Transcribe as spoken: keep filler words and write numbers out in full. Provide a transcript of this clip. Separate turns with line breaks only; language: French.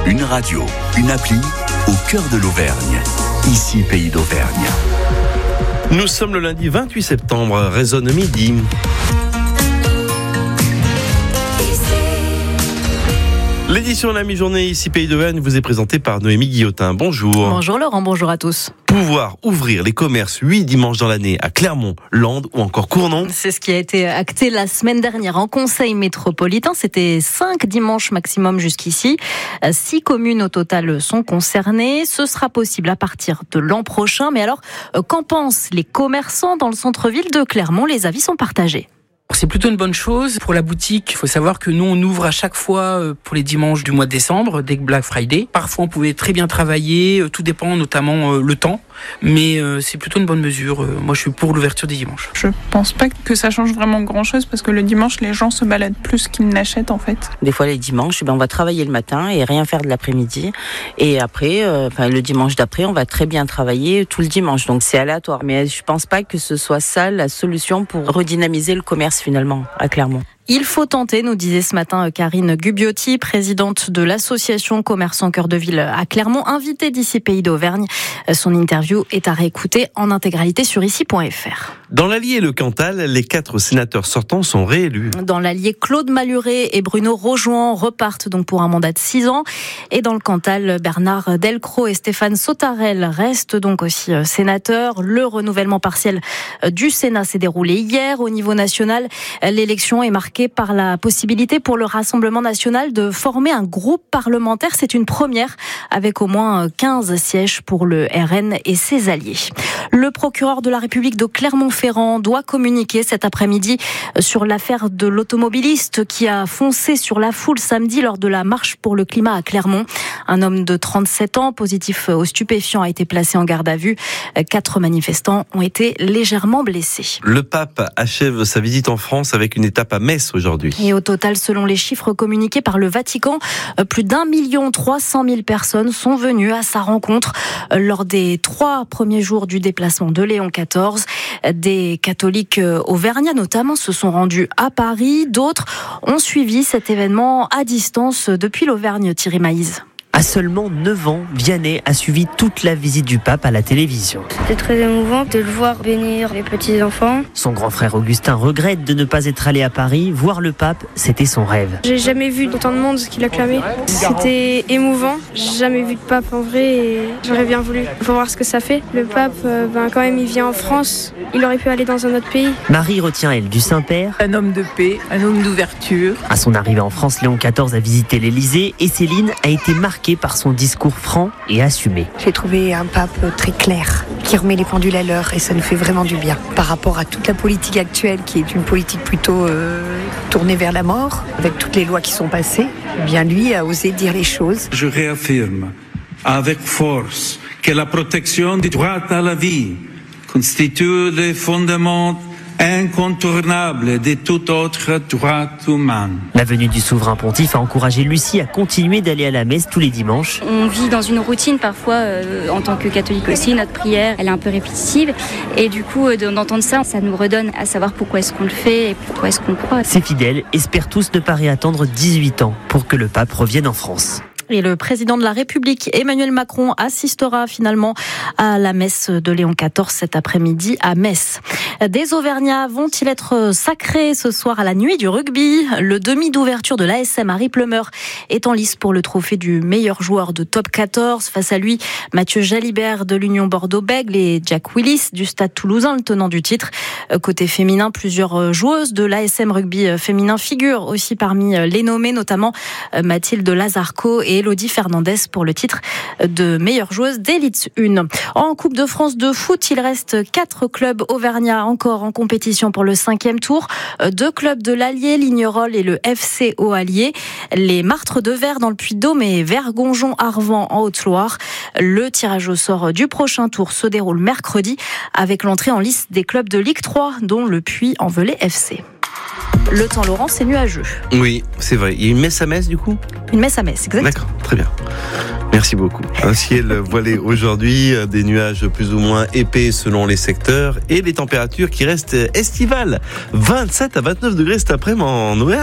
Une radio, une appli au cœur de l'Auvergne. Ici, Pays d'Auvergne.
Nous sommes le lundi vingt-huit septembre, résonne midi. L'édition de la mi-journée ici Pays d'Auvergne vous est présentée par Noémie Guillotin. Bonjour.
Bonjour Laurent, bonjour à tous.
Pouvoir ouvrir les commerces huit dimanches dans l'année à Clermont, Landes ou encore Cournon.
C'est ce qui a été acté la semaine dernière en conseil métropolitain. C'était cinq dimanches maximum jusqu'ici. Six communes au total sont concernées. Ce sera possible à partir de l'an prochain. Mais alors, qu'en pensent les commerçants dans le centre-ville de Clermont ? Les avis sont partagés.
C'est plutôt une bonne chose. Pour la boutique, il faut savoir que nous, on ouvre à chaque fois pour les dimanches du mois de décembre, dès que Black Friday. Parfois, on pouvait très bien travailler. Tout dépend notamment le temps. Mais c'est plutôt une bonne mesure. Moi, je suis pour l'ouverture des dimanches.
Je pense pas que ça change vraiment grand-chose parce que le dimanche, les gens se baladent plus qu'ils n'achètent en fait.
Des fois, les dimanches, ben, on va travailler le matin et rien faire de l'après-midi. Et après, euh, enfin, le dimanche d'après, on va très bien travailler tout le dimanche. Donc, c'est aléatoire. Mais je pense pas que ce soit ça la solution pour redynamiser le commerce finalement à Clermont.
Il faut tenter, nous disait ce matin Karine Gubiotti, présidente de l'association Commerçants Cœur de Ville à Clermont, invitée d'ici Pays d'Auvergne. Son interview est à réécouter en intégralité sur ici point f r.
Dans l'Allier et le Cantal, les quatre sénateurs sortants sont réélus.
Dans l'Allier, Claude Maluré et Bruno Rojoan repartent donc pour un mandat de six ans. Et dans le Cantal, Bernard Delcros et Stéphane Sautarel restent donc aussi sénateurs. Le renouvellement partiel du Sénat s'est déroulé hier. Au niveau national, l'élection est marquée par la possibilité pour le Rassemblement national de former un groupe parlementaire. C'est une première avec au moins quinze sièges pour le R N et ses alliés. Le procureur de la République de Clermont-Ferrand doit communiquer cet après-midi sur l'affaire de l'automobiliste qui a foncé sur la foule samedi lors de la marche pour le climat à Clermont. Un homme de trente-sept ans, positif aux stupéfiants, a été placé en garde à vue. Quatre manifestants ont été légèrement blessés.
Le pape achève sa visite en France avec une étape à Metz aujourd'hui.
Et au total, selon les chiffres communiqués par le Vatican, plus d'un million trois cent mille personnes sont venues à sa rencontre lors des trois premiers jours du déplacement de Léon quatorze. Des catholiques auvergnats notamment se sont rendus à Paris. D'autres ont suivi cet événement à distance depuis l'Auvergne. Thierry Maïs.
À seulement neuf ans, Vianney a suivi toute la visite du pape à la télévision.
C'était très émouvant de le voir bénir les petits-enfants.
Son grand frère Augustin regrette de ne pas être allé à Paris. Voir le pape, c'était son rêve.
J'ai jamais vu autant de monde qu'il acclamait. C'était émouvant. J'ai jamais vu de pape en vrai et j'aurais bien voulu. Pour voir ce que ça fait. Le pape, ben, quand même, il vient en France. Il aurait pu aller dans un autre pays.
Marie retient, elle, du Saint-Père.
Un homme de paix, un homme d'ouverture.
À son arrivée en France, Léon quatorze a visité l'Élysée et Céline a été marquée par son discours franc et assumé.
J'ai trouvé un pape très clair, qui remet les pendules à l'heure et ça nous fait vraiment du bien. Par rapport à toute la politique actuelle, qui est une politique plutôt euh, tournée vers la mort, avec toutes les lois qui sont passées, eh bien lui a osé dire les choses.
Je réaffirme avec force que la protection du droit à la vie constitue le fondement incontournable de tout autre droit humain.
La venue du souverain pontife a encouragé Lucie à continuer d'aller à la messe tous les dimanches.
On vit dans une routine parfois, euh, en tant que catholique aussi, notre prière, elle est un peu répétitive. Et du coup, euh, d'entendre ça, ça nous redonne à savoir pourquoi est-ce qu'on le fait et pourquoi est-ce qu'on croit.
Ces fidèles espèrent tous ne pas réattendre dix-huit ans pour que le pape revienne en France.
Et le président de la République, Emmanuel Macron, assistera finalement à la messe de Léon quatorze cet après-midi à Metz. Des Auvergnats vont-ils être sacrés ce soir à la nuit du rugby ? Le demi d'ouverture de l'A S M Harry Plummer est en lice pour le trophée du meilleur joueur de top quatorze. Face à lui, Mathieu Jalibert de l'Union Bordeaux-Bègles et Jack Willis du Stade Toulousain, le tenant du titre. Côté féminin, plusieurs joueuses de l'A S M Rugby féminin figurent aussi parmi les nommés, notamment Mathilde Lazarco et Elodie Fernandez pour le titre de meilleure joueuse d'élite un. En Coupe de France de foot, il reste quatre clubs auvergnats encore en compétition pour le cinquième tour. Deux clubs de l'Allier, Lignerolles et le F C Haut-Allier. Les Martres de Ver dans le Puy-de-Dôme et Vergonjon-Arvent en Haute-Loire. Le tirage au sort du prochain tour se déroule mercredi avec l'entrée en lice des clubs de Ligue trois, dont le Puy-en-Velay F C. Le temps, Laurent, c'est nuageux.
Oui, c'est vrai. Il y a une messe à Metz, du coup ?
Une messe à Metz, exactement.
D'accord, très bien. Merci beaucoup. Un ciel voilé aujourd'hui, des nuages plus ou moins épais selon les secteurs et les températures qui restent estivales. vingt-sept à vingt-neuf degrés cet après-midi en Auvergne.